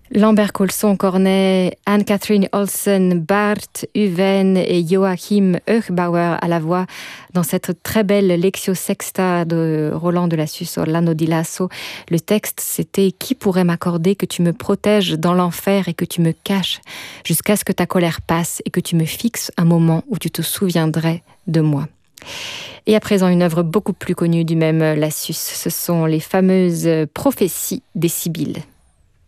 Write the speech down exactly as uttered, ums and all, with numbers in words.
Lambert Colson, cornet, Anne-Catherine Olsen, Bart Uven et Joachim Höchbauer à la voix dans cette très belle Lectio Sexta de Roland de Lassus, Orlando di Lasso. Le texte, c'était « Qui pourrait m'accorder que tu me protèges dans l'enfer et que tu me caches jusqu'à ce que ta colère passe et que tu me fixes un moment où tu te souviendrais de moi ». Et à présent, une œuvre beaucoup plus connue du même Lassus, ce sont les fameuses prophéties des Sibylles.